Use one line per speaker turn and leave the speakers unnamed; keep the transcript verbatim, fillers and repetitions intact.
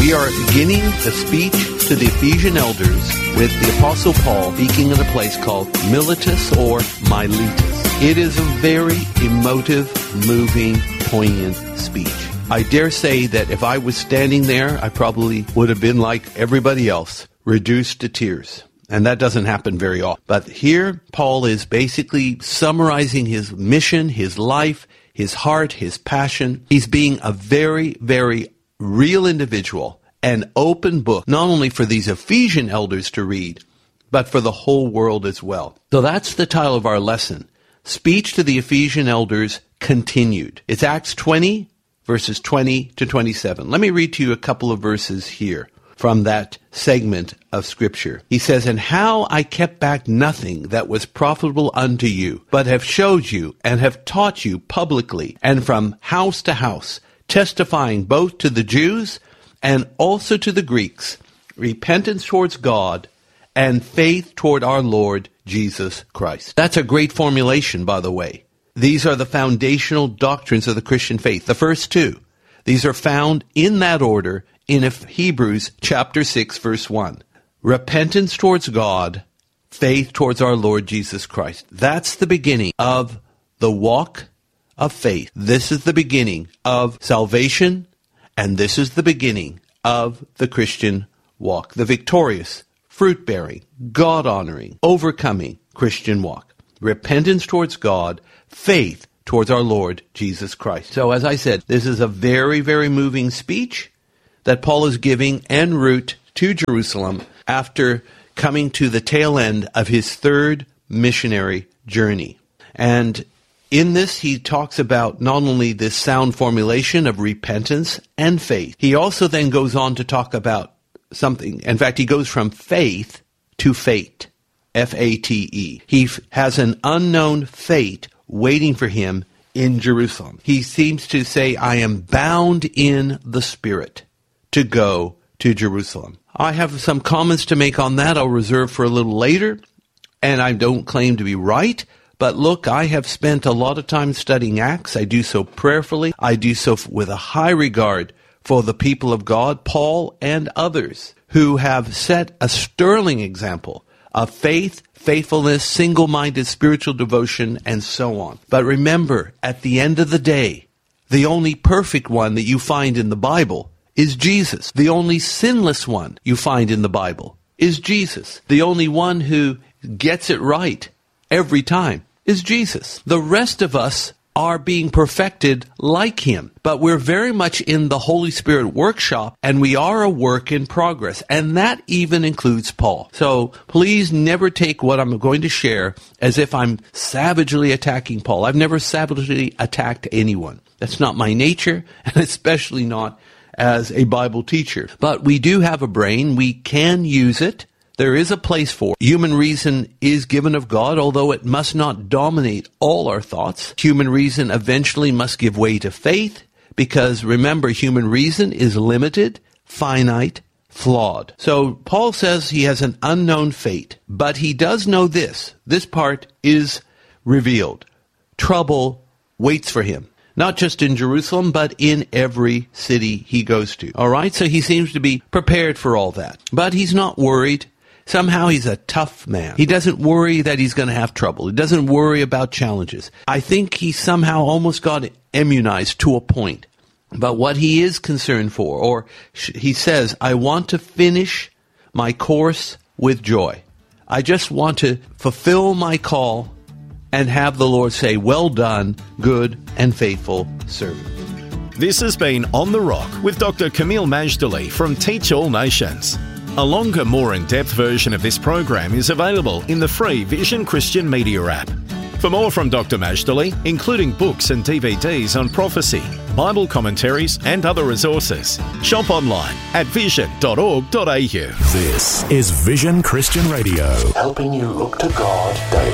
We are beginning the speech to the Ephesian elders with the Apostle Paul speaking in a place called Miletus or Miletus. It is a very emotive, moving, poignant speech. I dare say that if I was standing there, I probably would have been like everybody else, reduced to tears. And that doesn't happen very often. But here, Paul is basically summarizing his mission, his life, his heart, his passion. He's being a very, very real individual, an open book, not only for these Ephesian elders to read, but for the whole world as well. So that's the title of our lesson. Speech to the Ephesian elders continued. It's Acts twenty, verses twenty to twenty-seven. Let me read to you a couple of verses here from that segment of Scripture. He says, "And how I kept back nothing that was profitable unto you, but have showed you and have taught you publicly and from house to house, testifying both to the Jews and also to the Greeks, repentance towards God and faith toward our Lord Jesus Christ." That's a great formulation, by the way. These are the foundational doctrines of the Christian faith. The first two, these are found in that order in Hebrews chapter six, verse one. Repentance towards God, faith towards our Lord Jesus Christ. That's the beginning of the walk of faith. This is the beginning of salvation, and this is the beginning of the Christian walk, the victorious, fruit-bearing, God-honoring, overcoming Christian walk. Repentance towards God, faith towards our Lord Jesus Christ. So as I said, this is a very, very moving speech that Paul is giving en route to Jerusalem after coming to the tail end of his third missionary journey. And in this, he talks about not only this sound formulation of repentance and faith, he also then goes on to talk about something. In fact, he goes from faith to fate, F A T E. He f- has an unknown fate waiting for him in Jerusalem. He seems to say, I am bound in the Spirit to go to Jerusalem. I have some comments to make on that I'll reserve for a little later, and I don't claim to be right. But look, I have spent a lot of time studying Acts. I do so prayerfully. I do so with a high regard for the people of God, Paul and others, who have set a sterling example of faith, faithfulness, single-minded spiritual devotion, and so on. But remember, at the end of the day, the only perfect one that you find in the Bible is Jesus. The only sinless one you find in the Bible is Jesus. The only one who gets it right every time is Jesus. The rest of us are being perfected like him, but we're very much in the Holy Spirit workshop, and we are a work in progress, and that even includes Paul. So please never take what I'm going to share as if I'm savagely attacking Paul. I've never savagely attacked anyone. That's not my nature, and especially not as a Bible teacher. But we do have a brain. We can use it. There is a place for it. Human reason is given of God, although it must not dominate all our thoughts. Human reason eventually must give way to faith, because remember, human reason is limited, finite, flawed. So Paul says he has an unknown fate, but he does know this. This part is revealed. Trouble waits for him. Not just in Jerusalem, but in every city he goes to. All right, so he seems to be prepared for all that. But he's not worried. Somehow he's a tough man. He doesn't worry that he's going to have trouble. He doesn't worry about challenges. I think he somehow almost got immunized to a point. But what he is concerned for, or he says, I want to finish my course with joy. I just want to fulfill my call and have the Lord say, well done, good and faithful servant.
This has been On the Rock with Doctor Kameel Majdali from Teach All Nations. A longer, more in-depth version of this program is available in the free Vision Christian Media app. For more from Doctor Majdali, including books and D V Ds on prophecy, Bible commentaries and other resources, shop online at vision dot org dot a u.
This is Vision Christian Radio,
helping you look to God daily.